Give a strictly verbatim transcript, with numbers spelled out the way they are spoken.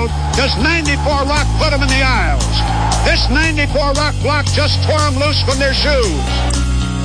field, does ninety-four Rock put them in the aisles. This ninety-four Rock block just tore them loose from their shoes.